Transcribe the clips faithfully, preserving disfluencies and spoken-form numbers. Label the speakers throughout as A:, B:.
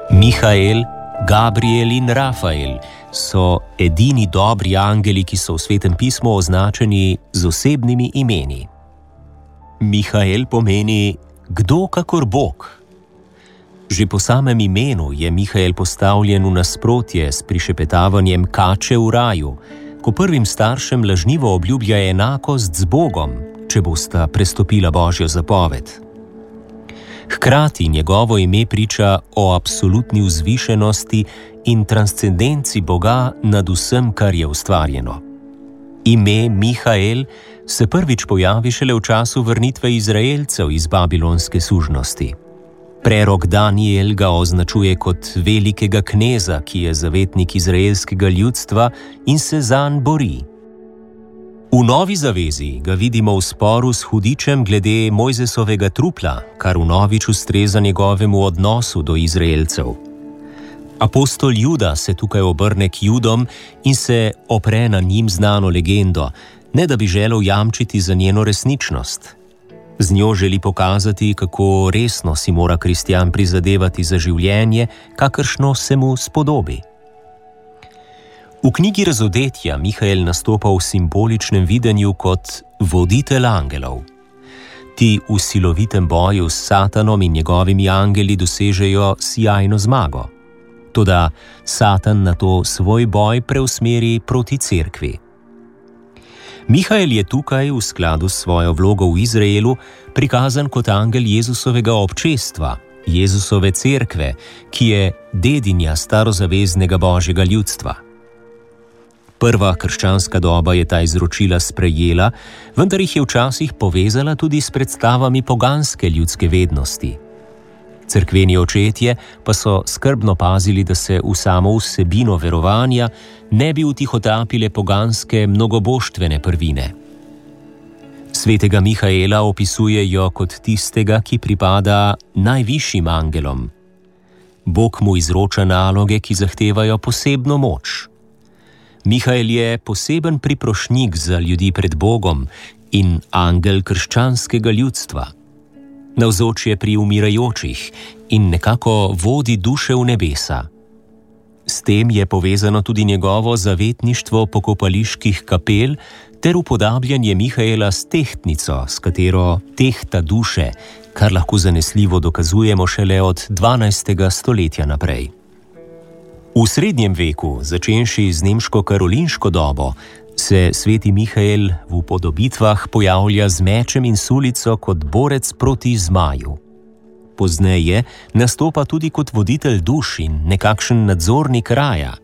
A: Mihael, Gabriel in Rafael so edini dobri angeli, ki so v Svetem pismu označeni z osebnimi imeni. Mihael pomeni kdo kakor Bog. Že po samem imenu je Mihael postavljen v nasprotje s prišepetavanjem kače v raju, ko prvim staršem lažnivo obljublja enakost z Bogom, če bosta prestopila Božjo zapoved. Hkrati njegovo ime priča o absolutni vzvišenosti in transcendenci Boga nad vsem, kar je ustvarjeno. Ime Mihael se prvič pojavi šele v času vrnitve Izraelcev iz babilonske sužnosti. Prerok Daniel ga označuje kot velikega kneza, ki je zavetnik izraelskega ljudstva in se zanj bori. V Novi zavezi ga vidimo v sporu s hudičem glede Mojzesovega trupla, kar vnovič ustreza njegovemu odnosu do Izraelcev. Apostol Juda se tukaj obrne k Judom in se opre na njim znano legendo, ne da bi želel jamčiti za njeno resničnost. Z njo želi pokazati, kako resno si mora kristjan prizadevati za življenje, kakršno se mu spodobi. V knjigi Razodetja Mihael nastopa v simboličnem videnju kot voditelj angelov. Ti v silovitem boju s Satanom in njegovimi angeli dosežejo sijajno zmago. Toda Satan nato svoj boj preusmeri proti cerkvi. Mihael je tukaj v skladu s svojo vlogo v Izraelu prikazan kot angel Jezusovega občestva, Jezusove cerkve, ki je dedinja starozaveznega Božjega ljudstva. Prva krščanska doba je ta izročila sprejela, vendar jih je včasih povezala tudi s predstavami poganske ljudske vednosti. Cerkveni očetje pa so skrbno pazili, da se v samo vsebino verovanja ne bi utihotapile poganske mnogoboštvene prvine. Svetega Mihaela opisujejo kot tistega, ki pripada najvišjim angelom. Bog mu izroča naloge, ki zahtevajo posebno moč. Mihael je poseben priprošnjik za ljudi pred Bogom in angel krščanskega ljudstva. Navzoč je pri umirajočih in nekako vodi duše v nebesa. S tem je povezano tudi njegovo zavetništvo pokopaliških kapel ter upodabljanje Mihaela s tehtnico, s katero tehta duše, kar lahko zanesljivo dokazujemo šele od dvanajstega stoletja naprej. V srednjem veku, začenši z nemško-karolinško dobo, se sveti Mihael v upodobitvah pojavlja z mečem in sulico kot borec proti zmaju. Pozneje nastopa tudi kot voditelj duš in nekakšen nadzornik raja.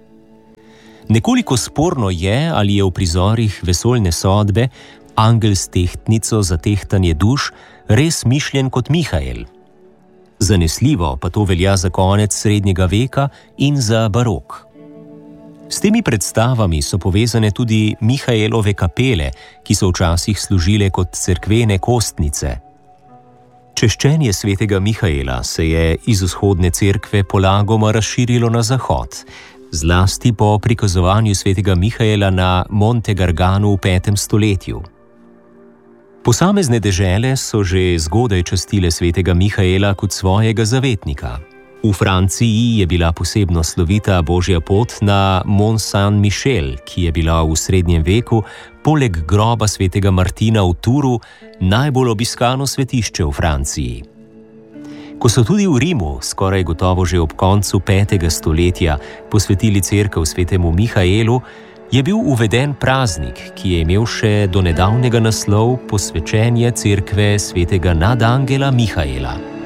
A: Nekoliko sporno je, ali je v prizorih vesoljne sodbe angel s tehtnico za tehtanje duš res mišljen kot Mihael. Zanesljivo pa to velja za konec srednjega veka in za barok. S temi predstavami so povezane tudi Mihaelove kapele, ki so včasih služile kot cerkvene kostnice. Češčenje svetega Mihaela se je iz vzhodne cerkve polagoma razširilo na zahod, zlasti po prikazovanju svetega Mihaela na Monte Garganu v petem stoletju. Posamezne dežele so že zgodaj častile svetega Mihaela kot svojega zavetnika. V Franciji je bila posebno slovita Božja pot na Mont Saint-Michel, ki je bila v srednjem veku, poleg groba svetega Martina v Touru, najbolj obiskano svetišče v Franciji. Ko so tudi v Rimu, skoraj gotovo že ob koncu petega stoletja, posvetili cerkev svetemu Mihaelu, je bil uveden praznik, ki je imel še do nedavnega naslov posvečenje cerkve svetega nadangela Mihaela.